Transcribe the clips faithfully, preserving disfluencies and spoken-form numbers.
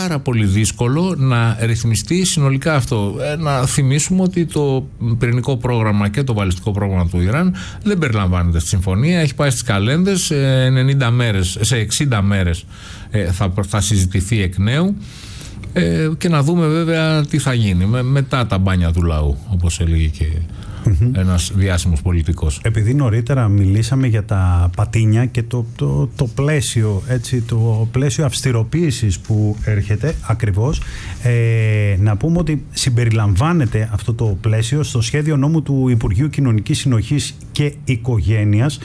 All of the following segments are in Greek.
πάρα πολύ δύσκολο να ρυθμιστεί συνολικά αυτό. Ε, να θυμίσουμε ότι το πυρηνικό πρόγραμμα και το βαλιστικό πρόγραμμα του Ιράν δεν περιλαμβάνεται στη συμφωνία. Έχει πάει στις καλένδες, ενενήντα μέρες, σε εξήντα μέρες ε, θα, θα συζητηθεί εκ νέου. Ε, και να δούμε βέβαια τι θα γίνει με, μετά τα μπάνια του λαού, όπως έλεγε και mm-hmm. ένας διάσημος πολιτικός. Επειδή νωρίτερα μιλήσαμε για τα πατίνια και το, το, το πλαίσιο, έτσι, το πλαίσιο αυστηροποίησης που έρχεται ακριβώς, ε, να πούμε ότι συμπεριλαμβάνεται αυτό το πλαίσιο στο σχέδιο νόμου του Υπουργείου Κοινωνικής Συνοχής και Οικογένειας.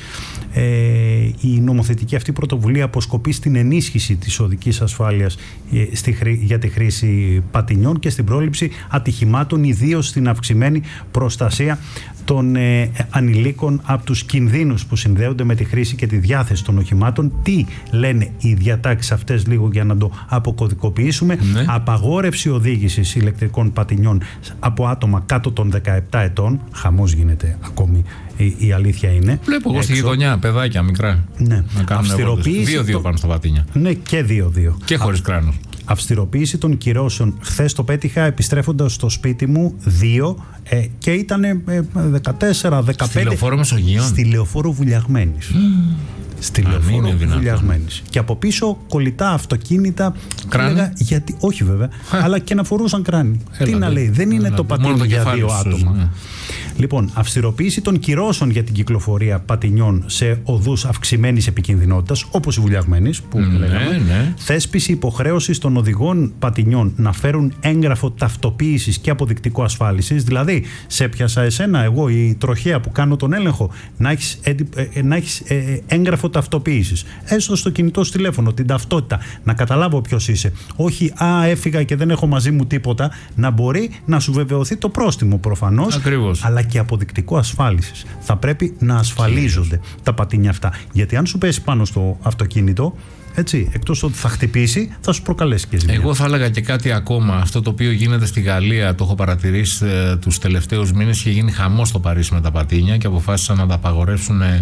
Ε, η νομοθετική αυτή πρωτοβουλία αποσκοπεί στην ενίσχυση της οδικής ασφάλειας ε, στη, για τη χρήση πατινιών και στην πρόληψη ατυχημάτων, ιδίως στην αυξημένη προστασία των ε, ανηλίκων από τους κινδύνους που συνδέονται με τη χρήση και τη διάθεση των οχημάτων. Τι λένε οι διατάξεις αυτές, λίγο για να το αποκωδικοποιήσουμε? Ναι. Απαγόρευση οδήγησης ηλεκτρικών πατινιών από άτομα κάτω των δεκαεπτά ετών. Χαμός γίνεται ακόμη, η, η αλήθεια είναι. Βλέπω εγώ στη γειτονιά παιδάκια μικρά. Ναι. Αυστηροποίηση. Δύο-δύο το... πάνω στα πατίνια. Ναι, και δύο-δύο. Και χωρίς κράνος. Αυστηροποίηση των κυρώσεων. Χθες το πέτυχα επιστρέφοντας στο σπίτι μου, δύο, ε, και ήταν ε, δεκατέσσερα δεκαπέντε. Στη Λεωφόρο Μεσογείων. Στη Λεωφόρο Βουλιαγμένης. Mm. Στη Λεωφόρο Βουλιαγμένης. Και από πίσω κολλητά αυτοκίνητα. Κράνη. Γιατί, όχι βέβαια, Α. αλλά και να φορούσαν κράνη. Έλα, Τι να λέει, δεν είναι έλα, το πατίνι για δύο άτομα. Ναι. Λοιπόν, αυστηροποίηση των κυρώσεων για την κυκλοφορία πατινιών σε οδούς αυξημένης επικινδυνότητας, όπως η Βουλιαγμένης που ναι, λέγαμε. Ναι. Θέσπιση υποχρέωσης των οδηγών πατινιών να φέρουν έγγραφο ταυτοποίησης και αποδεικτικό ασφάλισης. Δηλαδή, σε πιάσα εσένα, εγώ η τροχέα που κάνω τον έλεγχο, να έχεις, ε, να έχεις ε, έγγραφο ταυτοποίησης. Έστω στο κινητό σου τηλέφωνο, την ταυτότητα, να καταλάβω ποιος είσαι. Όχι, α, έφυγα και δεν έχω μαζί μου τίποτα. Να μπορεί να σου βεβαιωθεί το πρόστιμο προφανώς. Ακριβώς. Αλλά και αποδεικτικό ασφάλισης. Θα πρέπει να ασφαλίζονται Κυρίως. τα πατίνια αυτά. Γιατί αν σου πέσει πάνω στο αυτοκίνητο, έτσι, εκτός ότι θα χτυπήσει, θα σου προκαλέσει και ζημία. Εγώ θα έλεγα και κάτι ακόμα. Αυτό το οποίο γίνεται στη Γαλλία, το έχω παρατηρήσει ε, τους τελευταίους μήνες. Είχε γίνει χαμός στο Παρίσι με τα πατίνια και αποφάσισαν να τα απαγορεύσουν ε,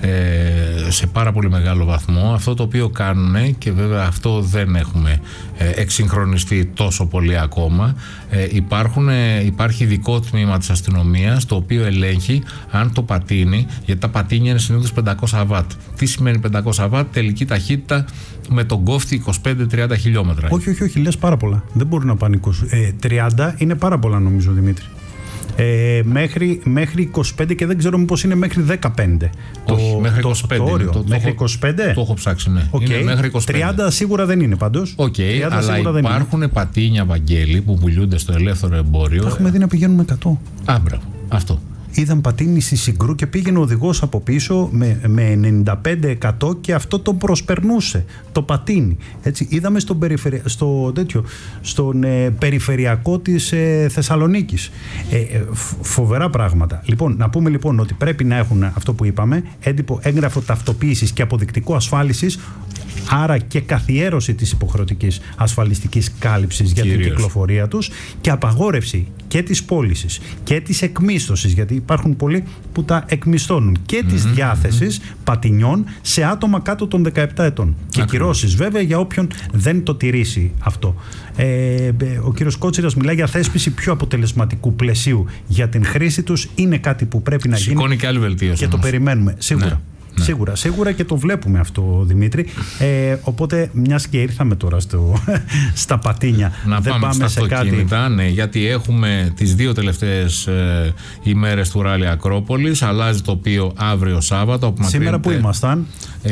σε πάρα πολύ μεγάλο βαθμό. Αυτό το οποίο κάνουν, και βέβαια αυτό δεν έχουμε ε, εξυγχρονιστεί τόσο πολύ ακόμα, ε, υπάρχουν, ε, υπάρχει ειδικό τμήμα της αστυνομίας το οποίο ελέγχει αν το πατίνι, γιατί τα πατίνια είναι συνήθως πεντακόσια βατ. Τι σημαίνει πεντακόσια βατ? Τελική ταχύτητα με τον κόφτη είκοσι πέντε με τριάντα χιλιόμετρα. Όχι, όχι, όχι, λες πάρα πολλά. Δεν μπορούν να πάνε είκοσι. Ε, τριάντα είναι πάρα πολλά, νομίζω, Δημήτρη. Ε, μέχρι, μέχρι είκοσι πέντε και δεν ξέρω μήπως είναι μέχρι δεκαπέντε. Όχι, το, μέχρι είκοσι πέντε. Το, το, το, μέχρι είκοσι πέντε. Το έχω ψάξει, ναι. Okay. Είναι μέχρι είκοσι πέντε. τριάντα σίγουρα δεν είναι πάντως. Οκ, okay, αλλά υπάρχουν πατίνια, Βαγγέλη, που πουλούνται στο ελεύθερο εμπόριο. Τα έχουμε δει να πηγαίνουμε εκατό. Άμπρα, αυτό. Είδαν πατίνι στη Συγκρού και πήγαινε ο οδηγός από πίσω με, με ενενήντα πέντε εκατό και αυτό τον προσπερνούσε το πατίνι. Έτσι, είδαμε στον, περιφερει... στο, τέτοιο, στον ε, περιφερειακό της ε, Θεσσαλονίκης. Ε, ε, φοβερά πράγματα. Λοιπόν, να πούμε λοιπόν ότι πρέπει να έχουν αυτό που είπαμε, έντυπο έγγραφο ταυτοποίησης και αποδεικτικό ασφάλισης, άρα και καθιέρωση της υποχρεωτικής ασφαλιστικής κάλυψης για Κυρίως. την κυκλοφορία τους και απαγόρευση και της πώλησης και της εκμίσθωσης, γιατί υπάρχουν πολλοί που τα εκμισθώνουν, και mm-hmm. της διάθεσης mm-hmm. πατινιών σε άτομα κάτω των δεκαεπτά ετών. Και κυρώσεις βέβαια για όποιον δεν το τηρήσει αυτό. Ε, ο κύριος Κότσιρας μιλάει για θέσπιση πιο αποτελεσματικού πλαισίου για την χρήση τους. Είναι κάτι που πρέπει να Σηκώνει γίνει και άλλη βελτίωση και όμως. Το περιμένουμε σίγουρα. Ναι. Ναι. Σίγουρα, σίγουρα και το βλέπουμε αυτό, Δημήτρη. Ε, οπότε, μιας και ήρθαμε τώρα στο, στα πατίνια, να δεν πάμε, πάμε στα σε κάτι. Ναι, γιατί έχουμε τις δύο τελευταίες ε, ημέρες του Ράλι Ακρόπολης. Αλλάζει το οποίο αύριο Σάββατο. Σήμερα που ήμασταν?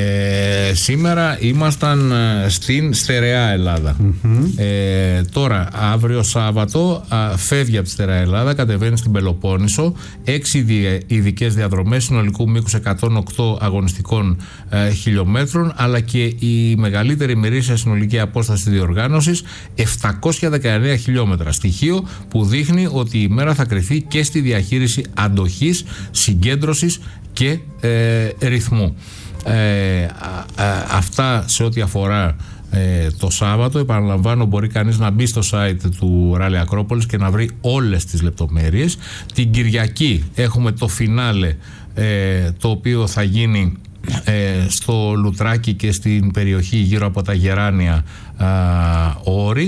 Ε, σήμερα ήμασταν στην στερεά Ελλάδα. Mm-hmm. Ε, τώρα, αύριο Σάββατο, α, φεύγει από τη στερεά Ελλάδα, κατεβαίνει στην Πελοπόννησο. Έξι ειδικές διαδρομές συνολικού μήκους εκατόν οκτώ αγωνιστικών ε, χιλιόμετρων, αλλά και η μεγαλύτερη ημερήσια συνολική απόσταση της διοργάνωσης, επτακόσια δεκαεννέα χιλιόμετρα. Στοιχείο που δείχνει ότι η μέρα θα κριθεί και στη διαχείριση αντοχής, συγκέντρωσης και ε, ρυθμού. Ε, α, α, αυτά σε ό,τι αφορά ε, το Σάββατο. Επαναλαμβάνω, μπορεί κανείς να μπει στο site του Ράλι Ακρόπολης και να βρει όλες τις λεπτομέρειες. Την Κυριακή έχουμε το φινάλε, ε, το οποίο θα γίνει ε, στο Λουτράκι και στην περιοχή γύρω από τα Γεράνια Όρη.